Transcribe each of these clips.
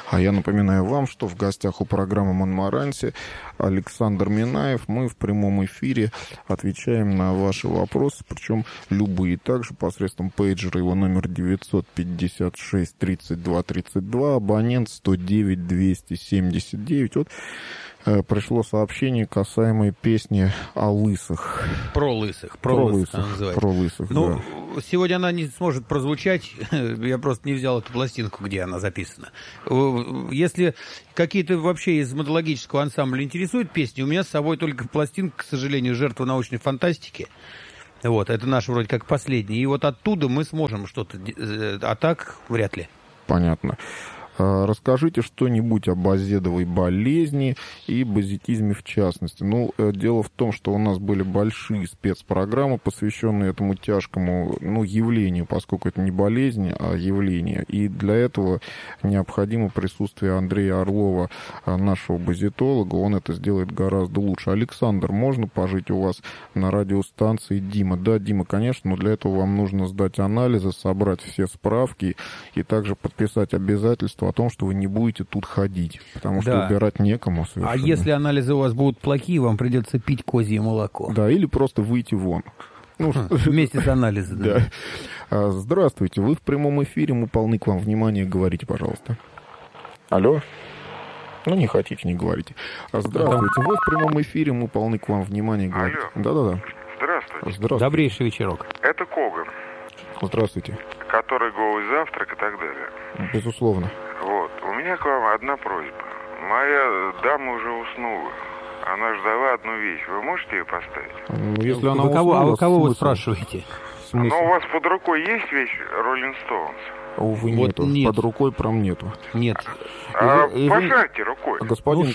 А я напоминаю вам, что в гостях у программы «Монмаранси» Александр Минаев. Мы в прямом эфире отвечаем на ваши вопросы, причем любые. Также посредством пейджера его номер 956-32-32, абонент 109-279. Вот пришло сообщение касаемо песни о лысых. Про лысых она называется. Про лысых, ну, да. Сегодня она не сможет прозвучать, я просто не взял эту пластинку, где она записана. Если какие-то вообще из мотологического ансамбля интересуют песни, у меня с собой только пластинка, к сожалению, «Жертва научной фантастики». Вот, это наш вроде как последний. И вот оттуда мы сможем что-то, а так вряд ли. Понятно. Расскажите что-нибудь о базедовой болезни и базетизме в частности. Ну, дело в том, что у нас были большие спецпрограммы, посвященные этому тяжкому, явлению, поскольку это не болезнь, а явление. И для этого необходимо присутствие Андрея Орлова, нашего базетолога. Он это сделает гораздо лучше. Александр, можно пожить у вас на радиостанции Дима? Да, Дима, конечно, но для этого вам нужно сдать анализы, собрать все справки и также подписать обязательства о том, что вы не будете тут ходить, потому что убирать некому совершенно. А если анализы у вас будут плохие, вам придется пить козье молоко. Да, или просто выйти вон. Вместе с анализом. Да. Здравствуйте, вы в прямом эфире, мы полны к вам внимания, говорите, пожалуйста. Алло? Не хотите, не говорите. Здравствуйте, вы в прямом эфире, мы полны к вам внимания, говорите. Алло. Да-да-да. Здравствуйте. Добрейший вечерок. Это Коган. Здравствуйте. Который «Голый завтрак» и так далее. Безусловно. Вот. У меня к вам одна просьба. Моя дама уже уснула. Она ждала одну вещь. Вы можете ее поставить? Если она уснула, вы кого вы спрашиваете? Но у вас под рукой есть вещь «Роллинг Стоунс»? Увы, вот нету. Нет. Под рукой прям нету. Нет. Пожарьте рукой. Господин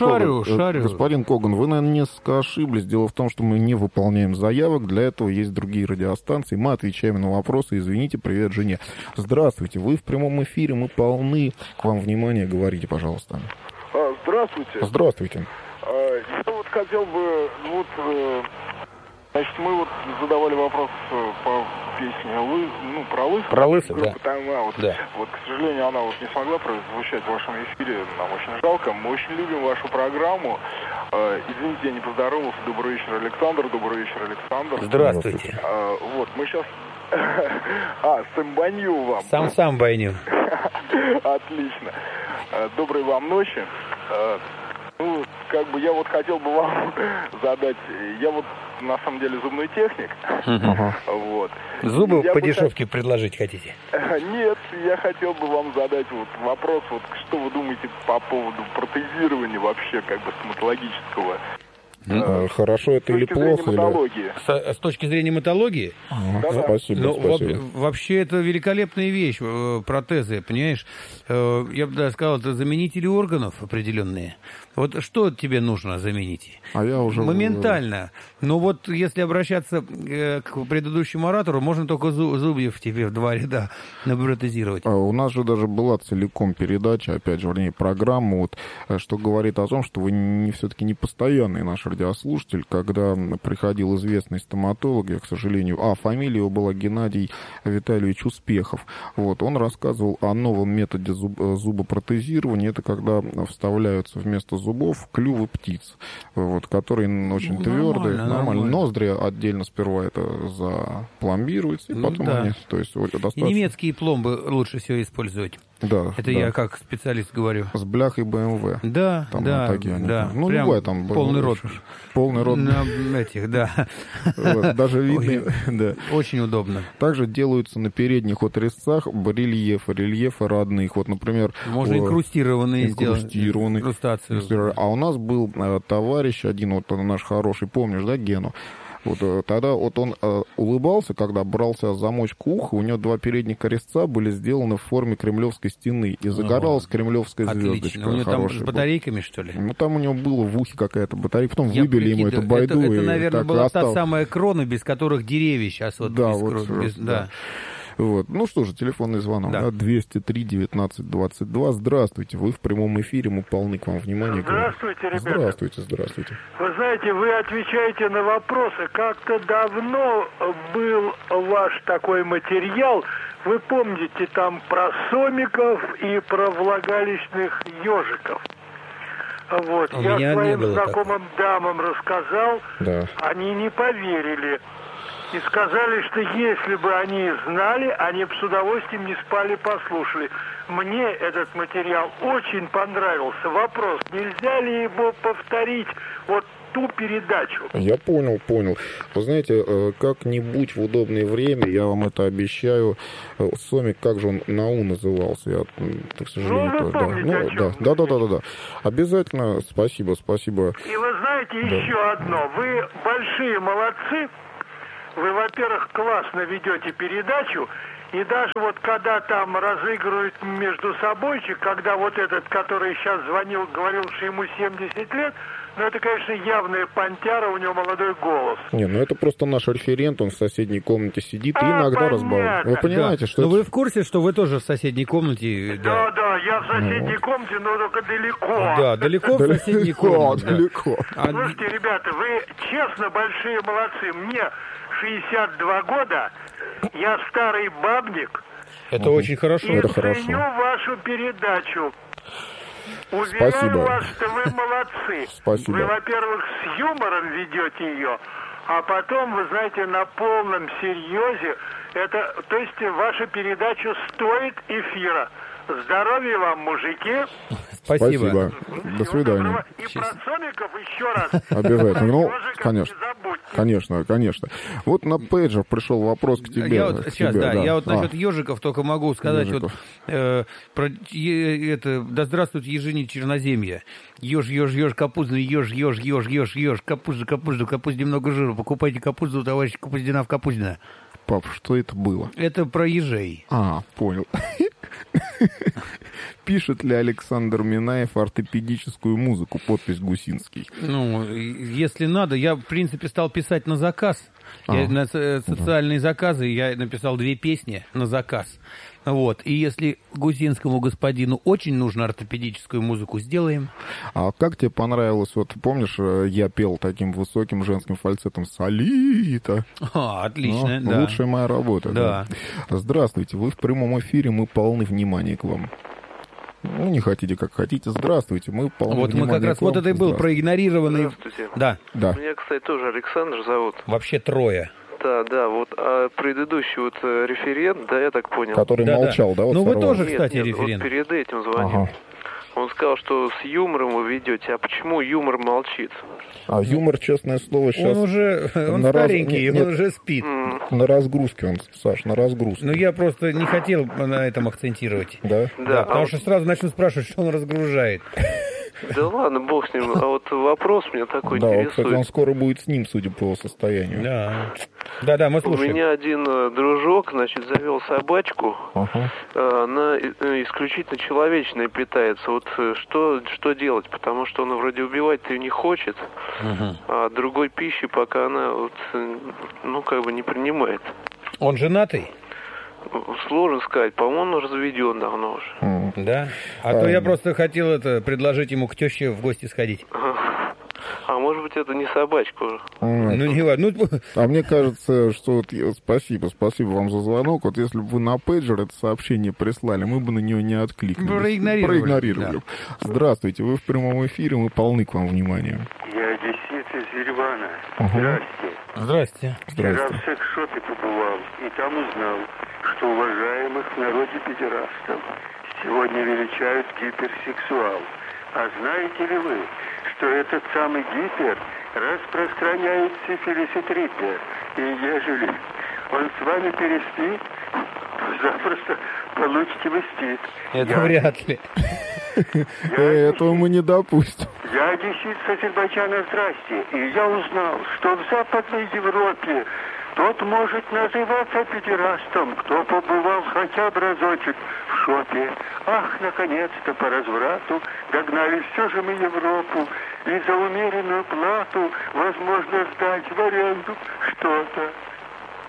Коган, вы, наверное, несколько ошиблись. Дело в том, что мы не выполняем заявок. Для этого есть другие радиостанции. Мы отвечаем на вопросы. Извините, привет жене. Здравствуйте, вы в прямом эфире. Мы полны к вам внимания. Говорите, пожалуйста. Здравствуйте. Здравствуйте. Я вот хотел бы... Значит, мы вот задавали вопрос по песне про лысых. Про лысых, да. Да. Вот, к сожалению, она вот не смогла прозвучать в вашем эфире. Нам очень жалко. Мы очень любим вашу программу. Извините, я не поздоровался. Добрый вечер, Александр. Добрый вечер, Александр. Здравствуйте. Вот, мы сейчас... сэмбанью вам. Сам баню. Отлично. Доброй вам ночи. Я вот хотел бы вам задать... Я вот, на самом деле, зубной техник. Вот. Зубы по дешевке предложить хотите? Нет, я хотел бы вам задать вопрос, что вы думаете по поводу протезирования вообще, стоматологического? Хорошо это или плохо? С точки зрения мотологии? Спасибо. Вообще это великолепная вещь, протезы, понимаешь? Я бы даже сказал, это заменители органов определенные. Вот что тебе нужно заменить? Я уже... Моментально. Но вот если обращаться к предыдущему оратору, можно только зубьев тебе в 2 ряда напротезировать. У нас же даже была целиком передача, опять же, программа, что говорит о том, что вы все-таки не постоянный наш радиослушатель. Когда приходил известный стоматолог, я, к сожалению... фамилия его была Геннадий Витальевич Успехов. Он рассказывал о новом методе зубопротезирования. Это когда вставляются вместо зубов клювы птиц, которые очень твердые, нормально. Ноздри отдельно сперва это запломбируются, и потом они... То есть, достаточно... И немецкие пломбы лучше всего использовать. Да. Это я как специалист говорю. С бляхой БМВ. Да. Любой там... Полный рот. Полный рот. Даже видно. Очень удобно. Также делаются на передних резцах рельефы родных. Например... Можно инкрустированные сделать. Инкрустацию. А у нас был товарищ один, наш хороший, помнишь, да, Гену? Тогда он улыбался, когда брался замочку уха, у него 2 передних резца были сделаны в форме Кремлевской стены, и загоралась кремлевская звездочка. Отлично. У него там с батарейками, что ли? Там у него было в ухе какая-то батарейка, потом выбили ему эту байду. Это, наверное, была та самая крона, без которых деревья сейчас Да. Вот. Ну что же, телефонный звонок. Да. Да, 203-19-22. Здравствуйте, вы в прямом эфире, мы полны к вам внимания. Здравствуйте, ребята. Здравствуйте, здравствуйте. Вы знаете, вы отвечаете на вопросы. Как-то давно был ваш такой материал. Вы помните там про сомиков и про влагалищных ежиков. Вот. У Я меня не своим было знакомым дамам рассказал, Да. они не поверили. И сказали, что если бы они знали, они бы с удовольствием не спали, послушали. Мне этот материал очень понравился. Вопрос, нельзя ли его повторить, вот ту передачу? Я понял. Вы знаете, как-нибудь в удобное время, я вам это обещаю, сомик, как же он на «у» назывался? Я, к сожалению, вы помните, о чем? Да. Обязательно, спасибо. И вы знаете еще одно, вы большие молодцы. Вы, во-первых, классно ведете передачу, и даже вот когда там разыгрывают между собойчик, когда вот этот, который сейчас звонил, говорил, что ему 70 лет, ну это, конечно, явная понтяра, у него молодой голос. Не, ну это просто наш референт, он в соседней комнате сидит и иногда разбавляет. Вы понимаете, что Но это... вы в курсе, что вы тоже в соседней комнате? Да, я в соседней комнате, но только далеко. Да, далеко в соседней комнате. Далеко. Слушайте, ребята, вы честно большие молодцы. Мне 62 года, я старый бабник. Это очень хорошо. И Это ценю хорошо. вашу передачу. Спасибо. Уверяю вас, что вы молодцы. Спасибо. Вы, во-первых, с юмором ведете ее, а потом, вы знаете, на полном серьезе. Это, то есть ваша передача стоит эфира. Здоровья вам, мужики. Спасибо. До свидания. И про сомиков еще раз. Обязательно. Ну, Ежиков конечно. не забудьте. Конечно. Вот на пейджер пришел вопрос к тебе. Я вот, к сейчас, тебе, да, я вот насчет ежиков только могу сказать, Ежиков. вот, да здравствует ежини черноземья. Еж, капустный, еж, капуста немного жира. Покупайте капусту у товарища Капуздина в Капуздина. Пап, что это было? Это про ежей. Понял. Пишет ли Александр Минаев ортопедическую музыку? Подпись Гусинский. Ну, если надо, я, в принципе, стал писать на заказ. Я на социальные заказы я написал 2 песни на заказ. Вот. И если гусинскому господину очень нужно ортопедическую музыку, сделаем. А как тебе понравилось, вот помнишь, я пел таким высоким женским фальцетом «Солита»? Отлично, Ну, да. лучшая моя работа. Да. Здравствуйте, вы в прямом эфире, мы полны внимания к вам. Ну, не хотите, как хотите. Здравствуйте, мы полны Вот внимания мы как раз, к вам. вот это и был проигнорированный... Здравствуйте. Да, Меня, кстати, тоже Александр зовут. вообще 3. Да, вот предыдущий вот референт, да, я так понял. Который молчал, да? Вот Ну, вы сорвался. тоже, кстати, референт. Вот перед этим звонил. Ага. Он сказал, что с юмором вы ведете. А почему юмор молчит? А юмор, честное слово, сейчас Он на раз- старенький, нет, он уже спит. на разгрузке он, Саш, на разгрузке. Ну, я просто не хотел на этом акцентировать. Да? Да, Потому что сразу начну спрашивать, что он разгружает. да ладно, бог с ним. А вот вопрос меня такой Да, вот, кстати, интересует. он скоро будет с ним, судя по состоянию. Да, мы У слушаем. меня один дружок, значит, завел собачку. Ага. Она исключительно человечная питается. Вот что делать? Потому что он вроде убивать-то и не хочет, а другой пищи пока она вот, ну, как бы не принимает. Он женатый? Сложно сказать. По-моему, он разведен давно уже. Да. А то я просто хотел предложить ему к теще в гости сходить. А может быть, это не собачка уже? Ну, не важно. Ну, А мне кажется, что вот спасибо вам за звонок. Вот если бы вы на пейджер это сообщение прислали, мы бы на него не откликнулись. Проигнорировали. Здравствуйте, вы в прямом эфире, мы полны к вам внимания. Я одессит из Еревана. Ага. Здрасте. Вчера Здрасте. в секс-шопе побывал и там узнал, что уважаемых в народе педерастов сегодня величают гиперсексуал. А знаете ли вы, что этот самый гипер распространяет сифилис и трипер? И ежели он с вами переспит, запросто получите выстит. это вряд ли. Этого мы не допустим. Я одессит с Азербайджана, здрасте. И я узнал, что в Западной Европе тот может называться педерастом, кто побывал хотя бы разочек в шопе. Ах, наконец-то по разврату догнали все же мы Европу. И за умеренную плату возможно сдать в аренду что-то.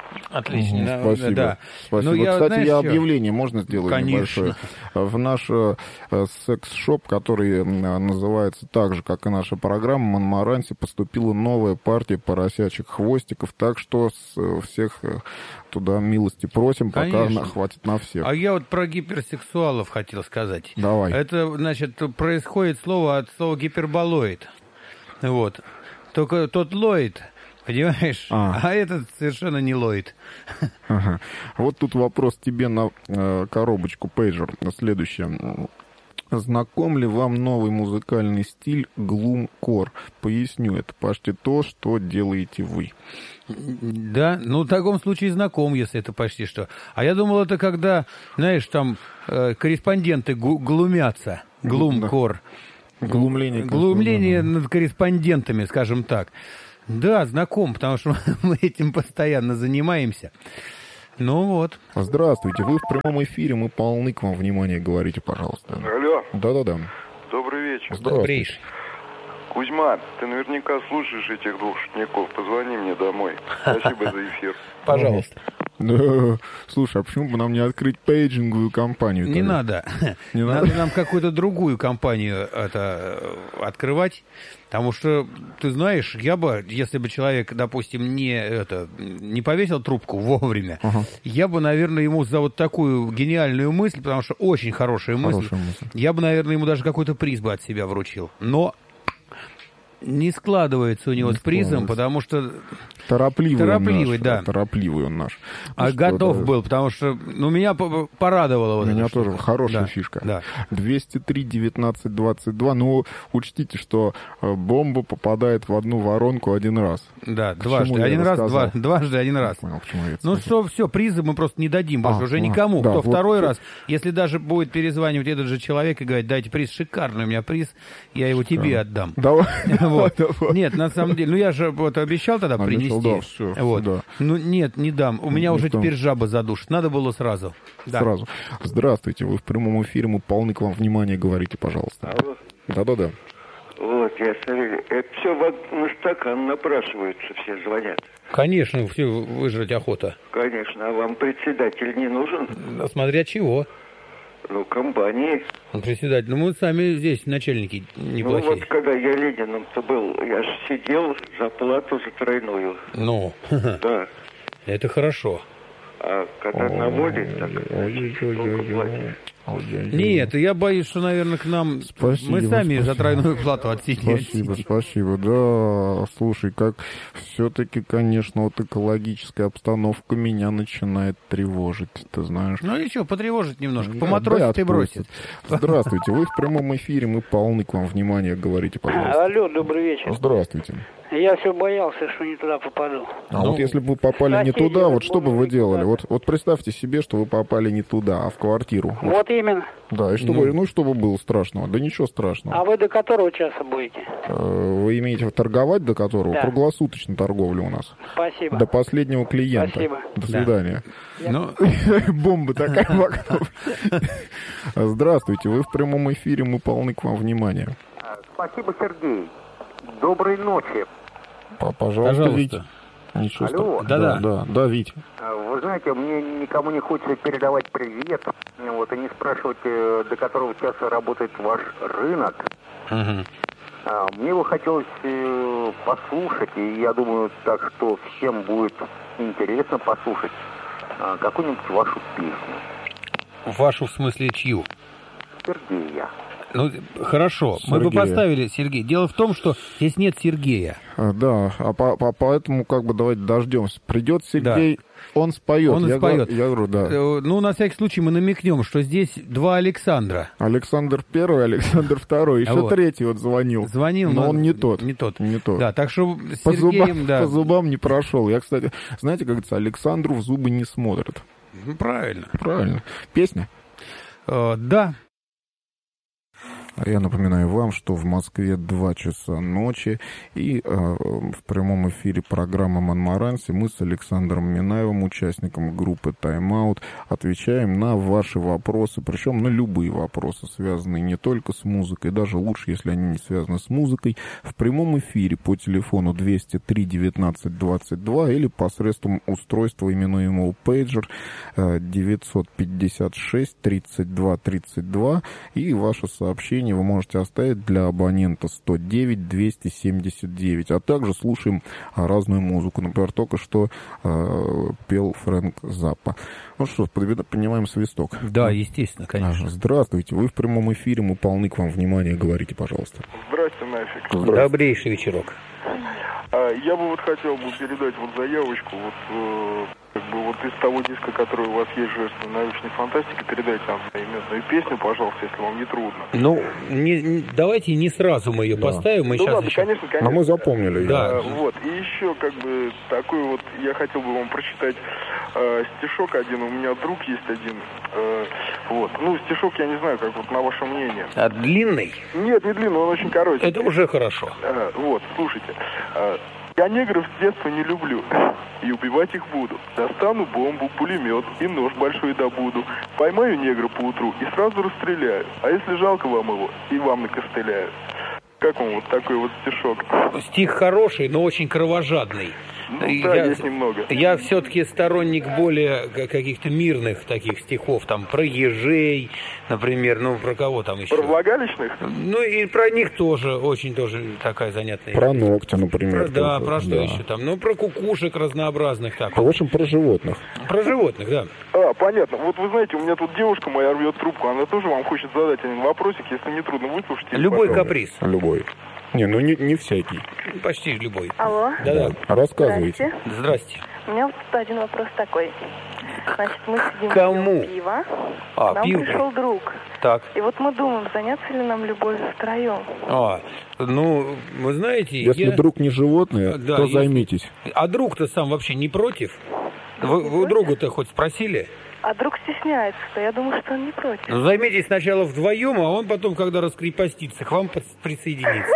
Отлично. Спасибо. Да. Спасибо. Ну, Кстати, знаешь, я объявление можно сделать конечно. небольшое? В наш секс-шоп, который называется так же, как и наша программа, в Монмарансе поступила новая партия поросячьих хвостиков, так что всех туда милости просим, пока хватит на всех. А я вот про гиперсексуалов хотел сказать. Давай. Это, значит, происходит слово от слова гиперболоид. Вот. Только тот лоид, понимаешь? А этот совершенно не лоид. Ага. Вот тут вопрос тебе на коробочку пейджер. Следующее. Знаком ли вам новый музыкальный стиль глумкор? Поясню, это почти то, что делаете вы. Да, ну в таком случае знаком, если это почти что. А я думал, это когда, знаешь, там корреспонденты глумятся. Глумкор. Глумление над корреспондентами, скажем так. Да, знаком, потому что мы этим постоянно занимаемся. Ну вот. Здравствуйте, вы в прямом эфире, мы полны к вам внимания, говорите, пожалуйста. Алло. Да-да-да. Добрый вечер. Добрейший. Кузьма, ты наверняка слушаешь этих двух шутников. Позвони мне домой. Спасибо за эфир. Пожалуйста. Да. Слушай, а почему бы нам не открыть пейджинговую компанию? Не надо. Надо нам какую-то другую компанию открывать. Потому что, ты знаешь, я бы, если бы человек, допустим, не повесил трубку вовремя, я бы, наверное, ему за вот такую гениальную мысль, потому что очень хорошая мысль, я бы, наверное, ему даже какой-то приз бы от себя вручил. Но не складывается у него с призом, потому что... Торопливый, да. Торопливый он наш. А готов был, потому что, меня порадовало. Вот меня тоже хорошая фишка. Да. 203-19-22. Ну, учтите, что бомба попадает в одну воронку один раз. Да, дважды. Дважды один раз. Понял, почему я ну что, все, призы мы просто не дадим больше уже никому. Да, кто вот второй раз, если даже будет перезванивать этот же человек и говорить, дайте приз, шикарный у меня приз, я его тебе отдам. Давай. Вот. Нет, на самом деле, я же обещал тогда принести. Да, все, вот. Да. Ну нет, не дам. У меня уже теперь жаба задушит. Надо было сразу. Да. Сразу. Здравствуйте, вы в прямом эфире, мы полны к вам внимания, говорите, пожалуйста. Алло. Да-да-да. Вот, я смотрю, это все на стакан напрашиваются, все звонят. Конечно, все выжрать охота. Конечно, а вам председатель не нужен? Смотря чего. Ну, компании. Председатель, мы сами здесь начальники неплохие. Ну, вот когда я Лениным-то был, я же сидел за плату за тройную. Ну, да. Это хорошо. А когда на воле, так Нет, я боюсь, что, наверное, к нам мы сами за тройную плату отсидим. Спасибо. Да, слушай, как все-таки, конечно, вот экологическая обстановка меня начинает тревожить, ты знаешь. Ну и что, потревожить немножко, поматросить и бросить. Здравствуйте, вы в прямом эфире, мы полны к вам внимания, говорите, пожалуйста. Алло, добрый вечер. Здравствуйте. Я все боялся, что не туда попаду. Вот если бы вы попали не туда, вот что бы вы делали? Вот представьте себе, что вы попали не туда, а в квартиру. Вот именно. Да, и что бы было страшного? Да ничего страшного. А вы до которого часа будете? Вы имеете торговать до которого? Да. Круглосуточно торговля у нас. Спасибо. До последнего клиента. Спасибо. До свидания. Ну, бомба такая вокруг. Здравствуйте, вы в прямом эфире, мы полны к вам внимания. Спасибо, Сергей. Доброй ночи. Пожалуйста, Витя. Ничего страшного. Да, Витя. Вы знаете, мне никому не хочется передавать привет, вот, и не спрашивать, до которого часа работает ваш рынок. Мне бы хотелось послушать, и я думаю, так что всем будет интересно послушать какую-нибудь вашу песню. Вашу, в смысле, чью? Сергея. Ну, хорошо. Сергея. Мы бы поставили Сергея. Дело в том, что здесь нет Сергея. Да, поэтому давайте дождемся. Придет Сергей, да. Он споет. Я говорю, да. Ну, на всякий случай мы намекнем, что здесь два Александра. Александр Первый, Александр Второй. Еще третий звонил. Но он не тот. Не тот. Да, так что с Сергеем, по зубам не прошел. Я, кстати, знаете, как говорится, Александру в зубы не смотрят. Правильно. Песня? Да. А я напоминаю вам, что в Москве 2 часа ночи, и в прямом эфире программы «Монмаранси» мы с Александром Минаевым, участником группы «Тайм-аут», отвечаем на ваши вопросы, причем на любые вопросы, связанные не только с музыкой, даже лучше, если они не связаны с музыкой, в прямом эфире по телефону 203 19 22 или посредством устройства, именуемого пейджер, 956 32 32, и ваше сообщение вы можете оставить для абонента 109 279, а также слушаем разную музыку. Например, только что пел Фрэнк Заппа. Ну что, поднимаем свисток. Да, естественно, конечно. Здравствуйте, вы в прямом эфире, мы полны к вам внимания, говорите, пожалуйста. Здрасте, нафиг. Здравствуйте. Добрейший вечерок. Я бы хотел передать заявочку, вот из того диска, который у вас есть, «Жертвы научной фантастики», передайте нам одноименную песню, пожалуйста, если вам не трудно. Ну, давайте не сразу мы ее поставим. Мы ну сейчас ладно, еще... конечно. Но мы запомнили. Да. И еще такой я хотел бы вам прочитать стишок один, у меня друг есть один. Стишок, я не знаю, как на ваше мнение. А длинный? Нет, не длинный, он очень короткий. Это уже хорошо. Слушайте. Я негров с детства не люблю, и убивать их буду. Достану бомбу, пулемет и нож большой добуду. Поймаю негра поутру и сразу расстреляю. А если жалко вам его, и вам накостыляю. Как вам такой стишок? Стих хороший, но очень кровожадный. Есть немного. Я все-таки сторонник более каких-то мирных таких стихов, там, про ежей, например, про кого там еще? Про влагалищных? И про них тоже, очень тоже такая занятная. Про ногти, например. Про что еще там? Про кукушек разнообразных. Так. В общем, про животных. Про животных, да. Понятно. Вы знаете, у меня тут девушка моя рвет трубку, она тоже вам хочет задать один вопросик, если не трудно, выслушайте. Любой каприз. Любой. Не всякий. Почти любой. Алло. Да. Рассказывайте. Здрасте. У меня один вопрос такой. Значит, мы сидим Кому? пьем пиво. Нам пиво. пришел друг. Так. И мы думаем, заняться ли нам любовью втроем. Вы знаете... Если друг не животное, то займитесь. А друг-то сам вообще не против? Вы друга-то хоть спросили? А друг стесняется-то, я думаю, что он не против. Займитесь сначала вдвоем, а он потом, когда раскрепостится, к вам присоединится.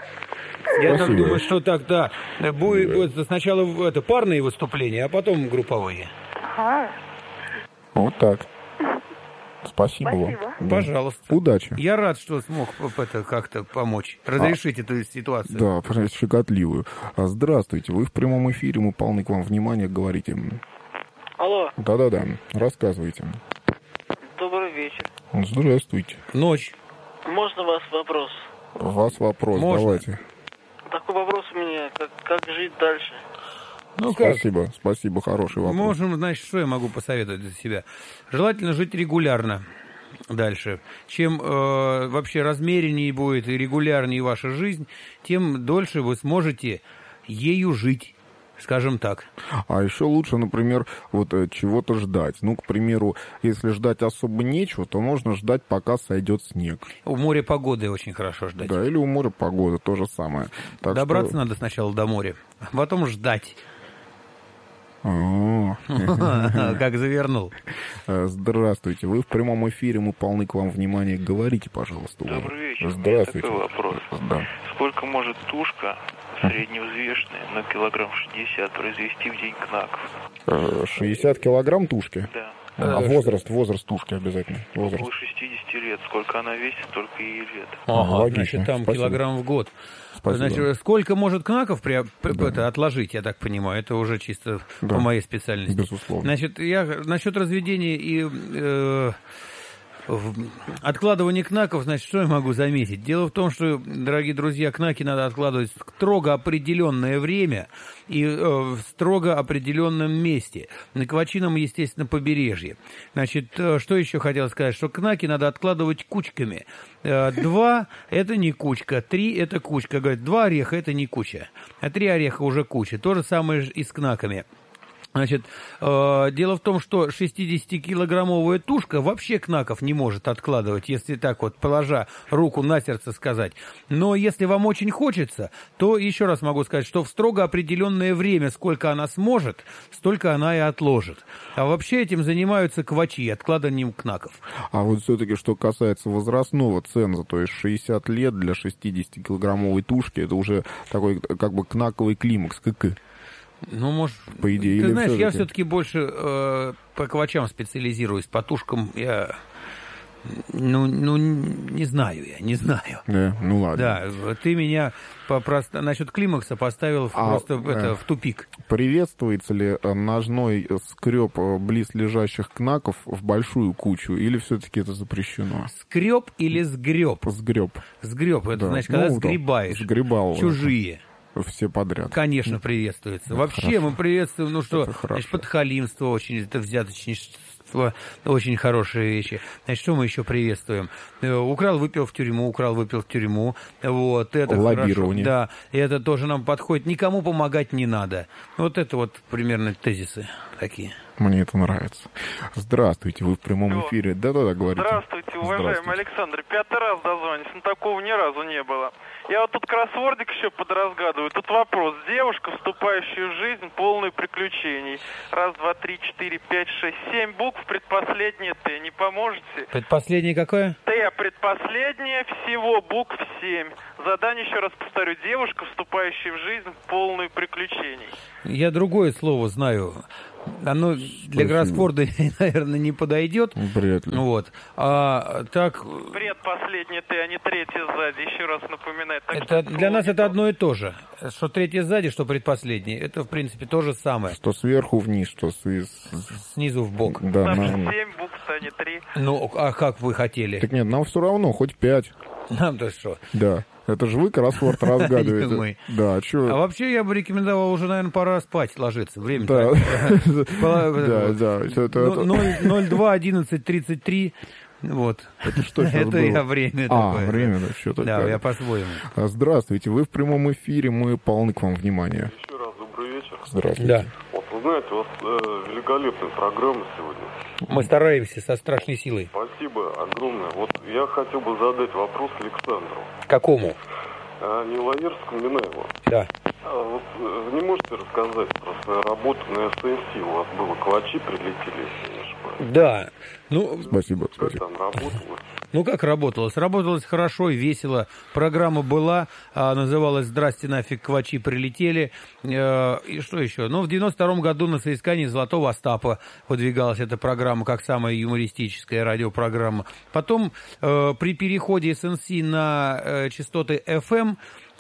Я так думаю, что тогда будет сначала парные выступления, а потом групповые. Ага. Вот так. Спасибо вам. Пожалуйста. Удачи. Я рад, что смог как-то помочь. Разрешить эту ситуацию. Да, щекотливую. Здравствуйте, вы в прямом эфире, мы полны к вам внимания, говорите. Алло. Да-да-да, рассказывайте. Добрый вечер. Здравствуйте. Ночь. Можно у вас вопрос? У вас вопрос, можно? Давайте. Такой вопрос у меня, как жить дальше? Спасибо, хороший вопрос. Можем, что я могу посоветовать для себя? Желательно жить регулярно дальше. Чем вообще размереннее будет и регулярнее ваша жизнь, тем дольше вы сможете ею жить. Скажем так. А еще лучше, например, чего-то ждать. К примеру, если ждать особо нечего, то можно ждать, пока сойдет снег. У моря погоды очень хорошо ждать. Да, или у моря погода, то же самое. Добраться надо сначала до моря, а потом ждать. Как завернул. Здравствуйте, вы в прямом эфире, мы полны к вам внимания. Говорите, пожалуйста. Добрый вечер. Здравствуйте. Такой вопрос. Да. Сколько может тушка средневзвешенная на килограмм 60 произвести в день кнаков? 60 килограмм тушки? Да. А возраст тушки обязательно. Около 60 лет. Сколько она весит, столько и лет. Логично. Значит, там килограмм в год. Спасибо. Значит, сколько может кнаков отложить, я так понимаю, это уже чисто по моей специальности. Безусловно. Значит, я насчет разведения и откладывания кнаков, значит, что я могу заметить? Дело в том, что, дорогие друзья, кнаки надо откладывать в строго определенное время и в строго определенном месте. На Квачином, естественно, побережье. Значит, что еще хотел сказать? Что кнаки надо откладывать кучками. 2 – это не кучка, 3 – это кучка. Говорят, 2 ореха – это не куча, а 3 ореха уже куча. То же самое и с кнаками. Значит, дело в том, что 60-килограммовая тушка вообще кнаков не может откладывать, если так вот, положа руку на сердце сказать. Но если вам очень хочется, то еще раз могу сказать, что в строго определенное время, сколько она сможет, столько она и отложит. А вообще этим занимаются квачи, откладыванием кнаков. А вот все-таки, что касается возрастного ценза, то есть 60 лет для 60-килограммовой тушки, это уже такой как бы кнаковый климакс, Ну, может, по идее, ты или знаешь, все-таки? я все-таки больше по квачам специализируюсь, по тушкам я, не знаю. Да, ну ладно. Да, ты меня насчет климакса поставил в тупик. Приветствуется ли ножной скреб близлежащих кнаков в большую кучу, или все-таки это запрещено? Скреб или сгреб? Сгреб. Сгреб, это Да. значит, когда Ну, сгребаешь сгребал чужие. Все подряд. Конечно, приветствуется. Да, Вообще хорошо. мы приветствуем, значит, подхалимство очень, это взяточничество, очень хорошие вещи. Значит, что мы еще приветствуем? Украл, выпил в тюрьму, Вот, это лоббирование. Хорошо. Да, это тоже нам подходит. Никому помогать не надо. Вот это вот примерно тезисы такие. Мне это нравится. Здравствуйте, вы в прямом эфире. Да-да-да, говорите. Здравствуйте, уважаемый Александр. 5-й раз дозвонюсь, но такого ни разу не было. Я вот тут кроссвордик еще подразгадываю. Тут вопрос. Девушка, вступающая в жизнь, полную приключений. 1, 2, 3, 4, 5, 6, 7 букв, предпоследнее Т. Не поможете? Предпоследнее какое? Т, предпоследнее, всего букв 7. Задание, еще раз повторю. Девушка, вступающая в жизнь, полную приключений. Я другое слово знаю. Оно для кроссворда, наверное, не подойдет. Вряд ли. Вот. А так... Предпоследнее Т, а не третье сзади. Еще раз напоминаю. Это, для нас это одно и то же. Что третье сзади, что предпоследнее. Это, в принципе, то же самое. Что сверху вниз, что снизу в бок. Да, Даже 7 букв, а не 3. Ну, а как вы хотели? Так нет, нам все равно, хоть 5. Нам-то что? Да. Это же вы кроссворд разгадываете. Мы. Да, что? А вообще я бы рекомендовал уже, наверное, пора спать, ложиться. Время. Да. Да. 02-11-33. Вот. Это что сейчас Это было? я время такое. Время, да, что такое. Да, я по-своему. Здравствуйте, вы в прямом эфире, мы полны к вам внимания. Еще раз добрый вечер. Здравствуйте. Да. Вот вы знаете, у вас великолепная программа сегодня. Мы стараемся со страшной силой. Спасибо огромное. Вот я хотел бы задать вопрос Александру. Какому? Не Лаверскому, Минаеву. Да. Вот вы не можете рассказать про свою работу на СНС? У вас было квачи прилетели, если не ошибаюсь. Да. Ну, спасибо. Как там работалось? Ну, как работалось? Работалось хорошо и весело. Программа была, называлась «Здрасте, нафиг, квачи прилетели». И что еще? Ну, в 92-м году на соискании Золотого Остапа выдвигалась эта программа как самая юмористическая радиопрограмма. Потом при переходе СНС на частоты FM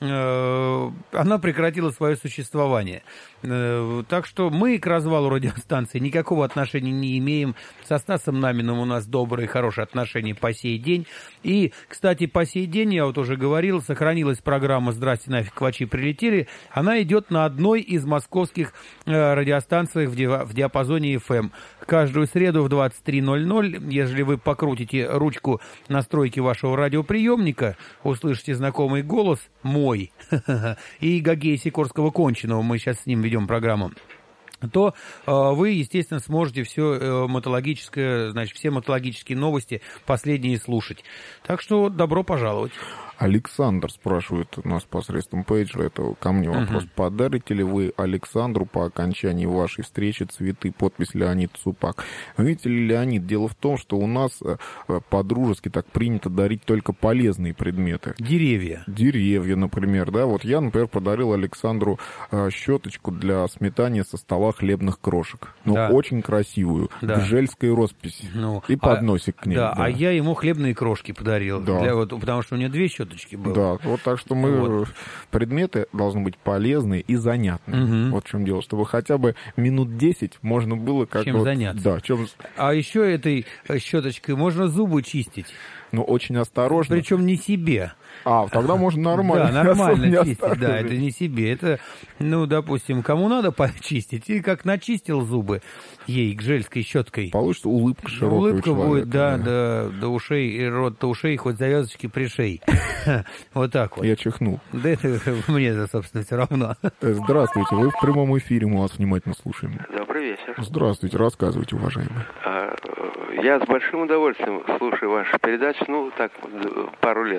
она прекратила свое существование. Так что мы к развалу радиостанции никакого отношения не имеем. Со Стасом Наминым у нас добрые, хорошие отношения по сей день. И, кстати, по сей день, я вот уже говорил, сохранилась программа «Здрасте, нафиг, квачи прилетели». Она идет на одной из московских радиостанций в диапазоне FM. Каждую среду в 23:00, если вы покрутите ручку настройки вашего радиоприемника, услышите знакомый голос мой и Гагея Сикорского-Конченого, мы сейчас с ним ведем программу, то вы, естественно, сможете все мотологическое, значит, все мотологические новости последние слушать. Так что добро пожаловать. Александр спрашивает нас посредством пейджа, это ко мне вопрос. Подарите ли вы Александру по окончании вашей встречи цветы? Подпись Леонид Цупак. Видите ли, Леонид, дело в том, что у нас по-дружески так принято дарить только полезные предметы. Деревья. Деревья, например, да. Вот я, например, подарил Александру щеточку для сметания со стола хлебных крошек. Ну, да. Очень красивую, да. В жельской росписи. Ну, и подносик к ней. Да, да, а я ему хлебные крошки подарил. Да. Потому что у него 2 щеточки было. Да, вот так что мы... Предметы должны быть полезные и занятные. Вот в чем дело. Чтобы хотя бы минут 10 можно было как-то... Чем заняться. Да, чем... А еще этой щеточкой можно зубы чистить. Ну, очень осторожно. Причем не себе. Тогда можно нормально. Да, нормально чистить, да, это не себе. Это, ну, допустим, кому надо почистить, и как начистил зубы ей гжельской щеткой. Получится улыбка широкая. Улыбка будет, да, до ушей, и рот до ушей, хоть завязочки пришей. Вот так вот. Я чихнул. Да это мне, собственно, все равно. Здравствуйте, вы в прямом эфире, мы вас внимательно слушаем. Добрый вечер. Здравствуйте, рассказывайте, уважаемый. Я с большим удовольствием слушаю вашу передачу, ну, так, пару лет.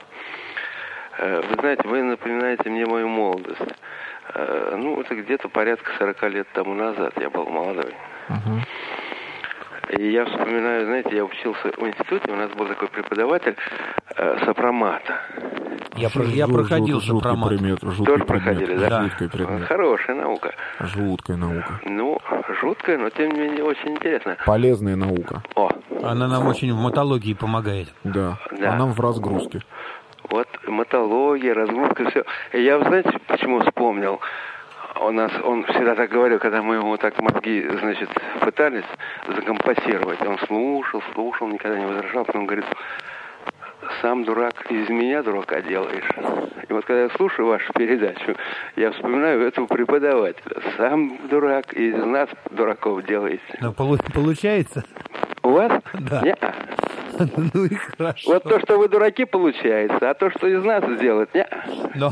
Вы знаете, вы напоминаете мне мою молодость. Ну, это где-то порядка 40 лет тому назад я был молодой. И я вспоминаю, знаете, я учился в институте, у нас был такой преподаватель сопромата. Я проходил сопромат. Тоже проходили, да? Жуткий предмет. Хорошая наука. Жуткая наука. Ну, жуткая, но тем не менее очень интересная. Полезная наука. Она нам очень в мотологии помогает. Да. А нам в разгрузке. Вот мотология, разгрузка, все. И я, знаете, почему вспомнил? Он всегда так говорил, когда мы ему так мозги, значит, пытались закомпасировать. Он слушал, никогда не возражал. Потом говорит, сам дурак, из меня дурака делаешь. И вот когда я слушаю вашу передачу, я вспоминаю этого преподавателя. Сам дурак, из нас дураков делаете. Но получается? У вас? Да. Не-а. Ну и хорошо. Вот то, что вы дураки, получается, а то, что из нас сделать, не. Но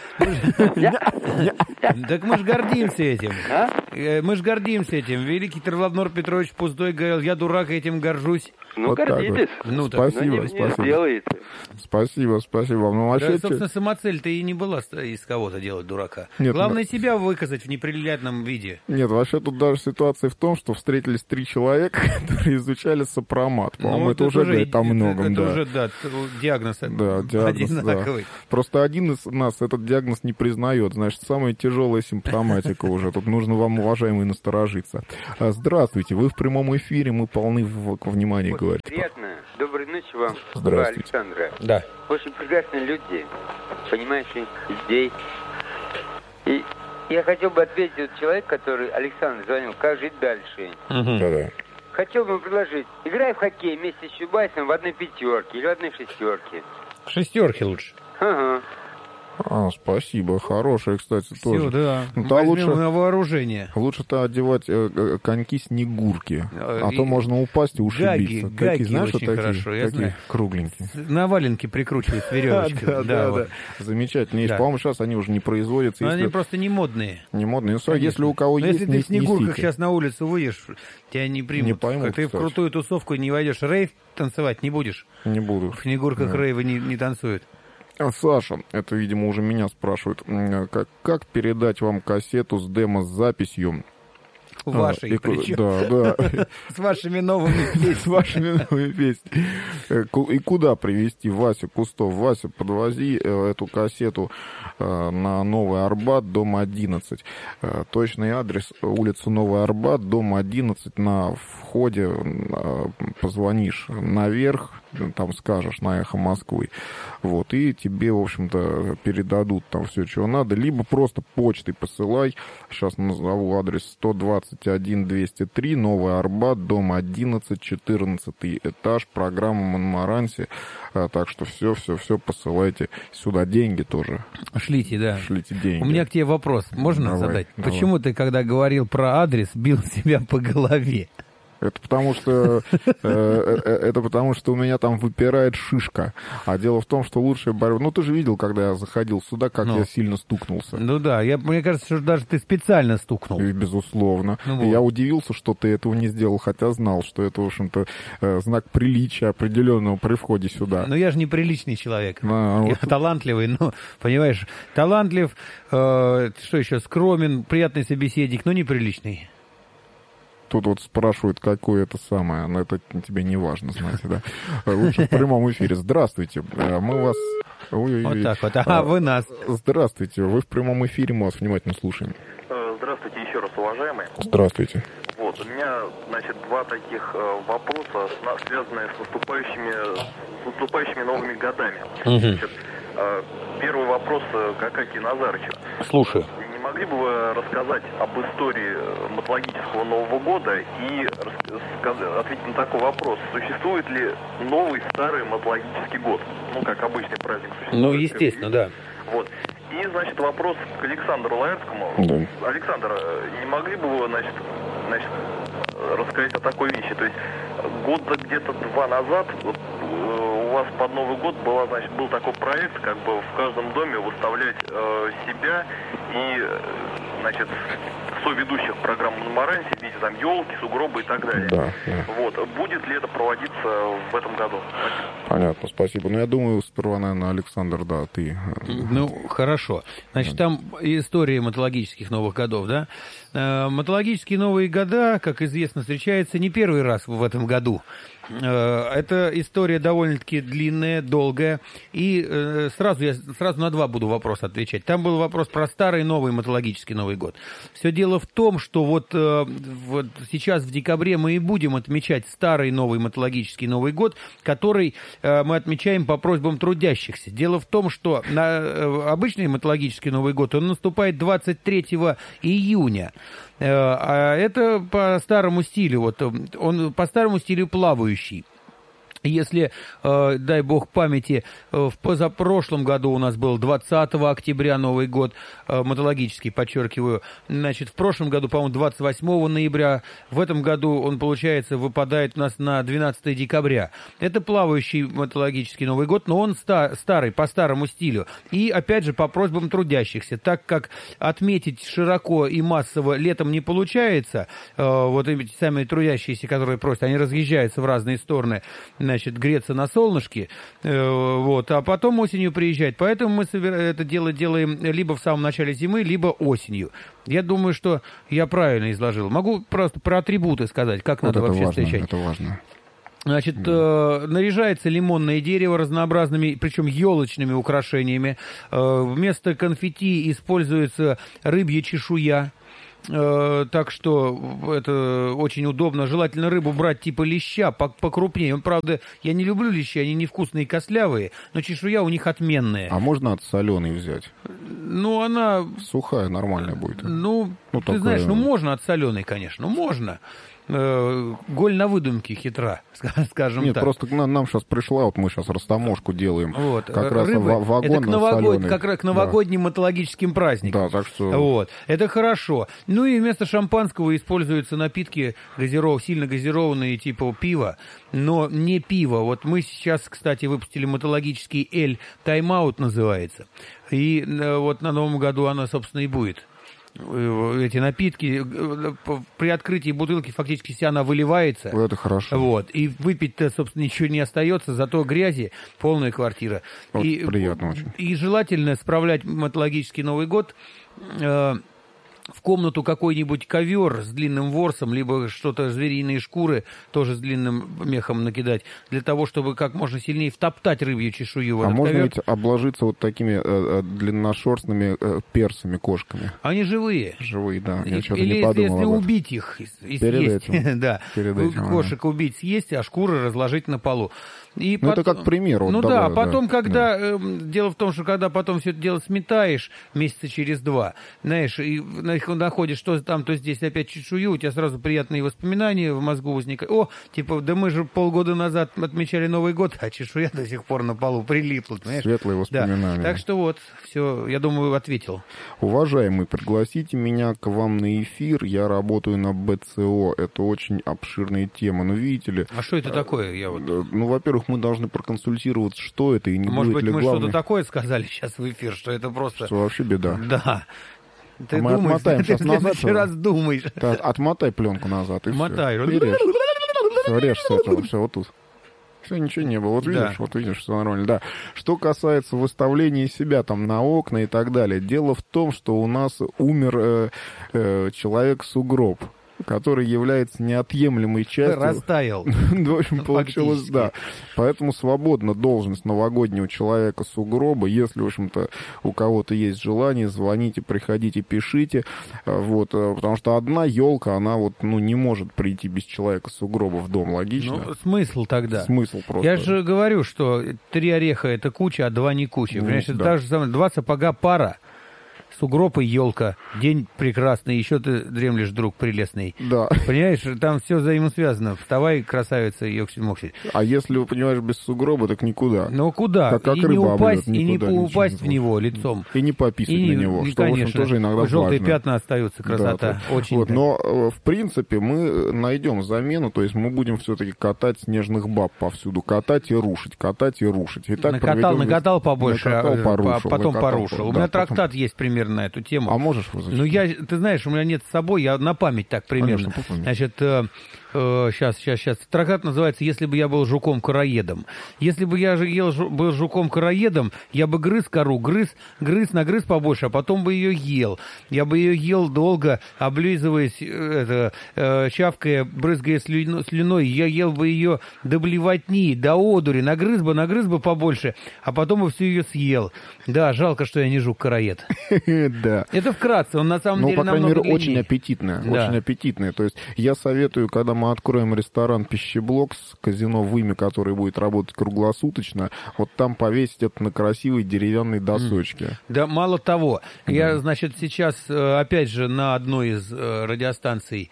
так мы ж гордимся этим. Мы ж гордимся этим. Великий Терлавнор Петрович Пустой говорил, я дурак, этим горжусь. Ну, гордитесь. Ну, спасибо. Спасибо. Ну, да, собственно, самоцель-то и не была из кого-то делать дурака. Нет, главное себя выказать в неприглядном виде. Нет, вообще тут даже ситуация в том, что встретились 3 человека, которые изучали сопромат. По-моему, это уже говорит о многом. Это уже, да, диагноз одинаковый. Да. Просто один из нас этот диагноз не признает. Значит, самая тяжелая симптоматика уже. Тут нужно вам, уважаемые, насторожиться. Здравствуйте, вы в прямом эфире, мы полны внимания, говорит. Приятно. Доброй ночи вам, здравствуйте. Александра. Да. Очень прекрасные люди, понимающие людей. И я хотел бы ответить вот человек, который Александр звонил, как жить дальше. Да-да. Хотел бы предложить, играй в хоккей вместе с Чубайсом в одной пятерке или в одной шестерке. В шестерке лучше. Ага. Спасибо. Хорошая, кстати, все, тоже. Да. Возьмем лучше на вооружение. Лучше-то одевать коньки-снегурки. А то можно упасть и ушибиться. Гаги знаешь, очень такие, хорошо, я знаю. Кругленькие. На валенке прикручивают веревочкой. Да. Замечательно. Есть, по-моему, сейчас они уже не производятся. Они просто не модные. Не модные. Если у кого есть, если ты в снегурках сейчас на улицу выйдешь, тебя не примут. Не поймут, ты в крутую тусовку не войдешь. Рейв танцевать не будешь? Не буду. В снегурках рейвы не танцуют. Саша, это, видимо, уже меня спрашивают, как передать вам кассету с демо с записью? Вашей, причем. Да. С вашими новыми песнями. И куда привезти Васю Кустов? Вася, подвози эту кассету на Новый Арбат, дом 11. Точный адрес: улица Новый Арбат, дом 11. На входе позвонишь наверх, там скажешь на Эхо Москвы. Вот, и тебе, в общем-то, передадут там все, чего надо. Либо просто почтой посылай. Сейчас назову адрес: 121-203, Новый Арбат, дом 11, 14 этаж, программа Монмаранси. Так что все посылайте сюда. Деньги тоже. Шлите, да. Шлите деньги. У меня к тебе вопрос. Можно задать? Давай. Почему ты, когда говорил про адрес, бил себя по голове? Это потому что у меня там выпирает шишка. А дело в том, что лучшая борьба... Ну, ты же видел, когда я заходил сюда, как я сильно стукнулся. Ну да, мне кажется, что даже ты специально стукнул. И, безусловно. Я удивился, что ты этого не сделал, хотя знал, что это, в общем-то, знак приличия определенного при входе сюда. Но я же неприличный человек. Я талантливый, но, понимаешь, талантлив, что еще, скромен, приятный собеседник, но неприличный. Тут вот спрашивают, какое это самое, но это тебе не важно, знаете, да? Лучше в прямом эфире. Здравствуйте, мы вас... Вот так вот, вы нас. Здравствуйте, вы в прямом эфире, мы вас внимательно слушаем. Здравствуйте еще раз, уважаемые. Здравствуйте. Вот, у меня, значит, два таких вопроса, связанные с наступающими новыми годами. Значит, первый вопрос к Акакию Назарычу. Слушаю. Не могли бы вы рассказать об истории мотологического Нового года и ответить на такой вопрос? Существует ли новый старый мотологический год? Ну, как обычный праздник существует. Ну, естественно, да. Вот. И, значит, вопрос к Александру Лаэртскому. Да. Александр, не могли бы вы, значит, рассказать о такой вещи? То есть года где-то 2 назад вот, у вас под Новый год был такой проект, как бы в каждом доме выставлять себя и, значит, соведущих программ на Морансе в виде там елки, сугробы и так далее. Да. Вот. Будет ли это проводиться в этом году? Понятно, спасибо. Ну, я думаю, сперва, наверное, Александр, да, ты. Ну, хорошо. Значит, там история мотологических новых годов, да? Мотологические новые года, как известно, встречаются не первый раз в этом году. Эта история довольно-таки длинная, долгая. И сразу на 2 буду вопроса отвечать. Там был вопрос про старый и новый мотологический Новый год. Все дело в том, что вот сейчас в декабре мы и будем отмечать старый новый мотологический Новый год, который мы отмечаем по просьбам трудящихся. Дело в том, что обычный мотологический Новый год, он наступает 23 июня. А это по старому стилю, вот он по старому стилю плавающий. Если, дай бог памяти, в позапрошлом году у нас был 20 октября Новый год, мотологический, подчеркиваю, значит, в прошлом году, по-моему, 28 ноября, в этом году он, получается, выпадает у нас на 12 декабря. Это плавающий мотологический Новый год, но он старый, по старому стилю. И, опять же, по просьбам трудящихся, так как отметить широко и массово летом не получается, вот эти самые трудящиеся, которые просят, они разъезжаются в разные стороны, значит, греться на солнышке, вот, а потом осенью приезжать. Поэтому мы это дело делаем либо в самом начале зимы, либо осенью. Я думаю, что я правильно изложил. Могу просто про атрибуты сказать, как вот надо вообще важно, встречать. Это важно. Значит, наряжается лимонное дерево разнообразными, причем елочными украшениями. Вместо конфетти используется рыбья чешуя. Так что это очень удобно. Желательно рыбу брать типа леща покрупнее. Он, правда, я не люблю лещи, они невкусные и костлявые, но чешуя у них отменная. А можно от соленой взять? Ну, она... Сухая, нормальная будет. Ну ты такая... знаешь, можно от соленой, конечно, можно. Голь на выдумке хитра, скажем Нет, так. просто нам сейчас пришла, вот мы сейчас растаможку делаем. Вот. Как раз вагон это соленый. к новогодним мотологическим праздникам. Да, так что... Вот. Это хорошо. Ну и вместо шампанского используются напитки сильно газированные, типа пива, но не пиво. Вот мы сейчас, кстати, выпустили мотологический эль тайм-аут называется. И вот на Новом году она, собственно, и будет. Эти напитки, при открытии бутылки фактически вся она выливается. Это хорошо. Вот. И выпить-то, собственно, ничего не остается, зато грязи полная квартира. Вот и приятно очень. И желательно справлять мотологический Новый год в комнату какой-нибудь ковер с длинным ворсом, либо что-то звериные шкуры тоже с длинным мехом накидать, для того, чтобы как можно сильнее втоптать рыбью чешую в этот можно ковер. ведь обложиться вот такими длинношерстными персами, кошками. Они живые. Живые, да. Я что-то Или не подумал если об этом. убить их и Перед съесть. этим. Да. Перед этим, Кошек убить, съесть, а шкуры разложить на полу. И ну, это как пример. Вот, ну давай, да, потом, да, когда... дело в том, что когда потом все это дело сметаешь месяца через 2, знаешь, и находишь что там, то здесь опять чешую, у тебя сразу приятные воспоминания в мозгу возникают. О, типа, да мы же полгода назад отмечали Новый год, а чешуя до сих пор на полу прилипла, понимаешь? Светлые воспоминания. Да. Так что вот, все, я думаю, ответил. Уважаемый, пригласите меня к вам на эфир. Я работаю на БЦО. Это очень обширная тема. Ну, видите ли... А что это такое? Я вот... Ну, во-первых, мы должны проконсультироваться, что это и не может будет быть, ли мы главное... что-то такое сказали сейчас в эфир, что это просто... Что вообще беда. Да. Ты мы думаешь, отмотаем ты сейчас назад. Ты раз думаешь. Отмотай пленку назад и Мотай. все. И режь. Все, режь с этого. Все, вот тут. Все, ничего не было. Вот видишь, да. Вот видишь, все нормально. Да. Что касается выставления себя там на окна и так далее. Дело в том, что у нас умер человек-сугроб, который является неотъемлемой частью... Растаял. В общем, получилось, да. Поэтому свободна должность новогоднего человека сугроба. Если, в общем-то, у кого-то есть желание, звоните, приходите, пишите. Вот, потому что одна елка, она вот, ну, не может прийти без человека сугроба в дом, логично? Ну, смысл тогда? Смысл просто. Я же говорю, что 3 ореха это куча, а 2 не куча. Понимаешь, это так же самое. 2 сапога пара. сугроб и елка, день прекрасный, еще ты дремлешь, друг прелестный. Да. Понимаешь, там все взаимосвязано. Вставай, красавица, йоксель-моксель. А если, вы понимаешь, без сугроба, так никуда. Ну куда? Как и рыба не упасть, облет, и не никуда, упасть в него лицом. И не пописать на него, что, конечно, в общем, тоже иногда желтые важно. пятна остаются, красота. Да, очень. Вот, но, в принципе, мы найдем замену, то есть мы будем все-таки катать снежных баб повсюду. Катать и рушить, катать и рушить. И так накатал побольше, потом порушил. У меня трактат есть примерно на эту тему. А можешь вы зачитать? Ну, ты знаешь, у меня нет с собой, я на память так примерно. Конечно, значит, сейчас. Трактат называется «Если бы я был жуком-короедом». Если бы я был жуком-короедом, я бы грыз кору, нагрыз побольше, а потом бы ее ел. Я бы ее ел долго, облизываясь, чавкая, брызгая слюной. Я ел бы ее до блевотни, до одури, нагрыз бы побольше, а потом бы всю ее съел. Да, жалко, что я не жук-короед. Да. Это вкратце, он на самом деле намного длиннее. Ну, по крайней мере, очень аппетитная. То есть я советую, когда мы откроем ресторан «Пищеблок» с казино «Выми», который будет работать круглосуточно, вот там повесить это на красивой деревянной досочке. Да, мало того. Я, значит, сейчас, опять же, на одной из радиостанций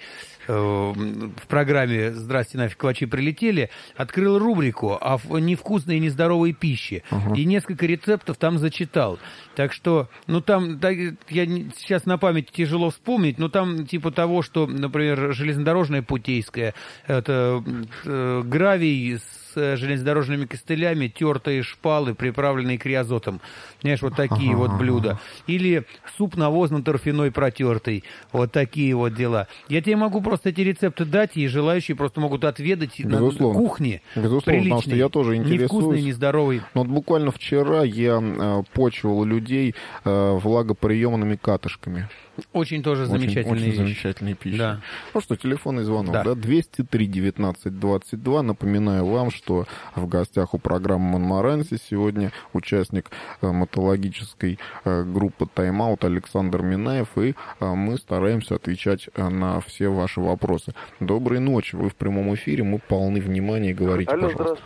в программе «Здрасте, нафиг калачи прилетели», открыл рубрику о невкусной и нездоровой пище. И несколько рецептов там зачитал. Так что, ну там, я сейчас на память тяжело вспомнить, но там типа того, что, например, железнодорожная путейская, это гравий с железнодорожными костылями, тертые шпалы, приправленные криозотом. Знаешь, вот такие вот блюда. Или суп навозно-торфяной протертый. Вот такие вот дела. Я тебе могу просто эти рецепты дать, и желающие просто могут отведать на кухне. Безусловно, потому что я тоже интересуюсь. Невкусный, нездоровый. Но вот буквально вчера я почивал людей влагоприемными катышками. Очень тоже замечательная пища. Да. Ну что, телефонный звонок, да? 203-19-22. Напоминаю вам, что в гостях у программы «Монмаранси» сегодня участник мотологической группы «Тайм-аут» Александр Минаев, и мы стараемся отвечать на все ваши вопросы. Доброй ночи, вы в прямом эфире, мы полны внимания, говорите, алло, пожалуйста.